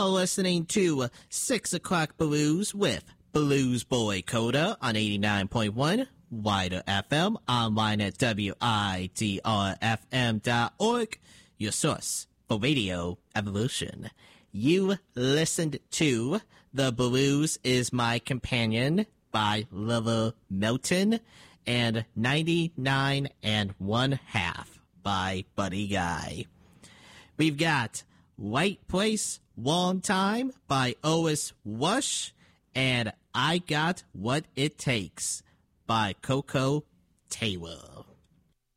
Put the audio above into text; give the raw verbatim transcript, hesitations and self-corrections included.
You're listening to six O'Clock Blues with Blues Boy Coda on eighty-nine point one Wider F M, online at W I D R F M dot org, your source for radio evolution. You listened to The Blues Is My Companion by Lilla Melton and ninety-nine and one half by Buddy Guy. We've got White Place, Long Time by Otis Wush, and I Got What It Takes by Coco Taylor.